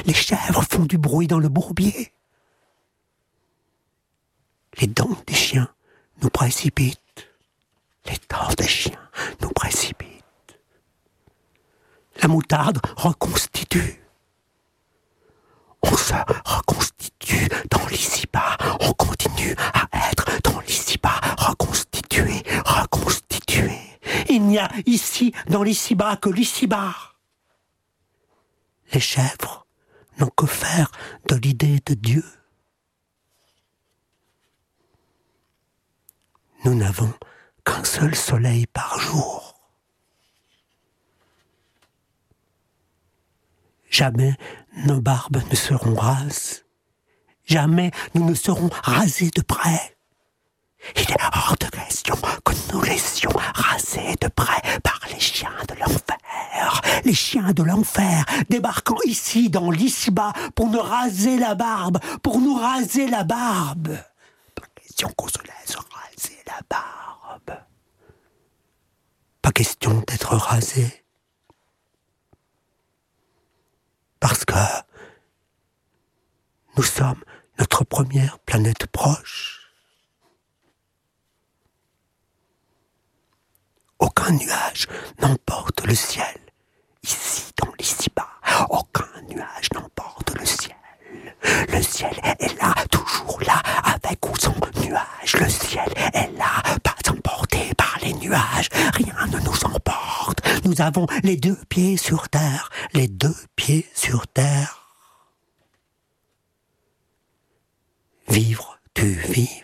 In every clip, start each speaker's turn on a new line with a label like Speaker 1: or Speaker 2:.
Speaker 1: Les chèvres font du bruit dans le bourbier. Les dents des chiens nous précipitent. Les dents des chiens nous précipitent. La moutarde reconstitue. On se reconstitue dans l'ici-bas. On continue à être dans l'ici-bas. Reconstitué, reconstitué. Il n'y a ici, dans l'ici-bas, que l'ici-bas. Les chèvres n'ont que faire de l'idée de Dieu. Nous n'avons qu'un seul soleil par jour. Jamais nos barbes ne seront rases. Jamais nous ne serons rasés de près. Il est hors de question que nous laissions raser de près par les chiens de l'enfer. Les chiens de l'enfer débarquant ici dans l'ici-bas pour nous raser la barbe, pour nous raser la barbe. Pas question qu'on se laisse raser la barbe. Pas question d'être rasé. Parce que nous sommes notre première planète proche. Aucun nuage n'emporte le ciel, ici dans l'ici-bas. Aucun nuage n'emporte le ciel. Le ciel est là, toujours là, avec ou sans nuage. Le ciel est là, pas emporté par les nuages. Rien ne nous emporte. Nous avons les deux pieds sur terre, les deux pieds sur terre. Vivre, tu vivre.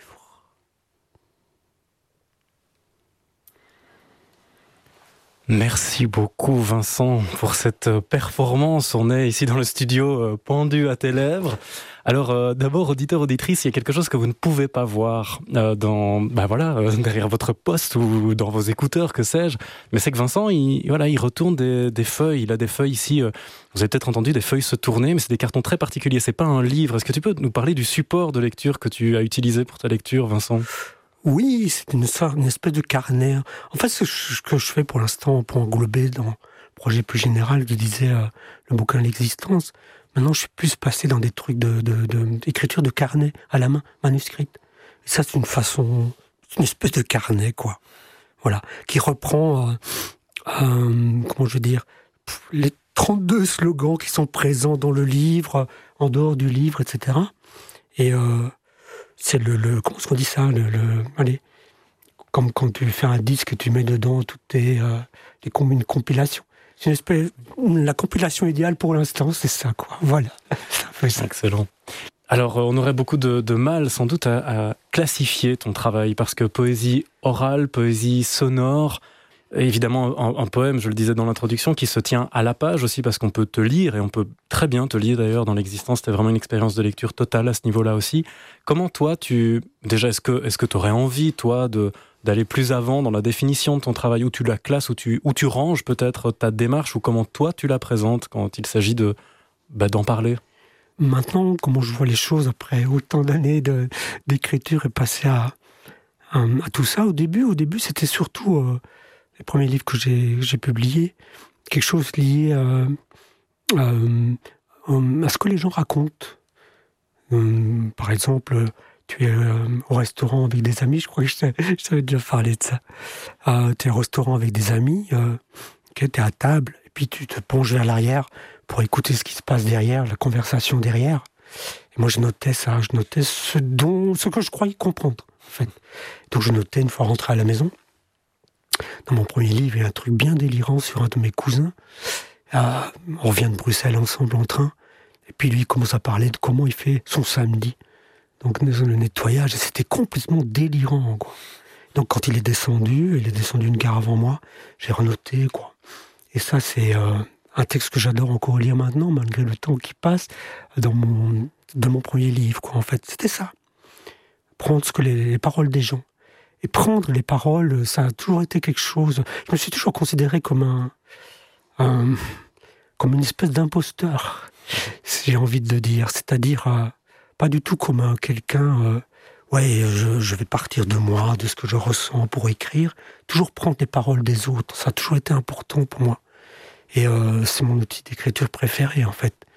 Speaker 2: Merci beaucoup Vincent pour cette performance. On est ici dans le studio pendu à tes lèvres. Alors d'abord, auditeur, auditrice, il y a quelque chose que vous ne pouvez pas voir derrière votre poste ou dans vos écouteurs, que sais-je. Mais c'est que Vincent, il retourne des feuilles. Il a des feuilles ici. Vous avez peut-être entendu des feuilles se tourner, mais c'est des cartons très particuliers. C'est pas un livre. Est-ce que tu peux nous parler du support de lecture que tu as utilisé pour ta lecture, Vincent ?
Speaker 1: Oui, c'est une espèce de carnet. En fait, ce que je fais pour l'instant, pour englober dans le projet plus général, je disais le bouquin L'existence. Maintenant, je suis plus passé dans des trucs d'écriture de carnet à la main, manuscrite. Et ça, c'est une espèce de carnet, quoi. Voilà, qui reprend, les 32 slogans qui sont présents dans le livre, en dehors du livre, etc. Et c'est comment est-ce qu'on dit ça, allez, comme quand tu fais un disque, tu mets dedans toutes une compilation. C'est la compilation idéale pour l'instant, c'est ça, quoi. Voilà. Ça fait ça.
Speaker 2: Excellent. Alors, on aurait beaucoup de mal, sans doute, à classifier ton travail, parce que poésie orale, poésie sonore, évidemment un poème, je le disais dans l'introduction, qui se tient à la page aussi, parce qu'on peut te lire, et on peut très bien te lire d'ailleurs dans L'existence. C'était vraiment une expérience de lecture totale à ce niveau-là aussi. Comment toi, déjà, est-ce que tu aurais envie, toi, d'aller plus avant dans la définition de ton travail, où tu la classes, où tu ranges peut-être ta démarche, ou comment toi tu la présentes quand il s'agit d'en parler?
Speaker 1: Maintenant, comment je vois les choses après autant d'années d'écriture et passer à tout ça, au début c'était surtout les premiers livres que j'ai publiés, quelque chose lié à ce que les gens racontent. Par exemple, tu es au restaurant avec des amis, je crois que je t'avais déjà parlé de ça. Tu es au restaurant avec des amis, tu es à table, et puis tu te plonges vers l'arrière pour écouter ce qui se passe derrière, la conversation derrière. Et moi, je notais ça, ce que je croyais comprendre, en fait. Donc, je notais une fois rentré à la maison. Dans mon premier livre, il y a un truc bien délirant sur un de mes cousins. On revient de Bruxelles ensemble en train. Et puis, lui, il commence à parler de comment il fait son samedi. Donc, le nettoyage, c'était complètement délirant, quoi. Donc, quand il est descendu une gare avant moi, j'ai renoté, quoi. Et ça, c'est un texte que j'adore encore lire maintenant, malgré le temps qui passe, de mon premier livre, quoi, en fait. C'était ça. Prendre les paroles des gens. Et prendre les paroles, ça a toujours été quelque chose... Je me suis toujours considéré comme comme une espèce d'imposteur, si j'ai envie de le dire. C'est-à-dire, pas du tout comme quelqu'un... je vais partir de moi, de ce que je ressens pour écrire. Toujours prendre les paroles des autres. Ça a toujours été important pour moi. Et c'est mon outil d'écriture préféré, en fait.